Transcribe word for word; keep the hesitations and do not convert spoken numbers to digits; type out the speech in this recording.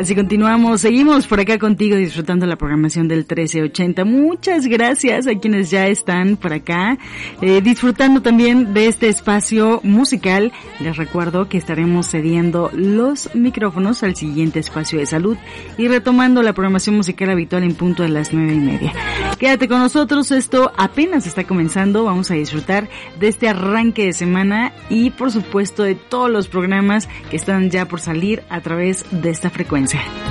Así continuamos, seguimos por acá contigo disfrutando la programación del trece ochenta. Muchas gracias a quienes ya están por acá, eh, disfrutando también de este espacio musical. Les recuerdo que estaremos cediendo los micrófonos al siguiente espacio de salud y retomando la programación musical habitual en punto de las nueve y media. Quédate con nosotros, esto apenas está comenzando, vamos a disfrutar de este arranque de semana y por supuesto de todos los programas que están ya por salir a través de esta frecuencia.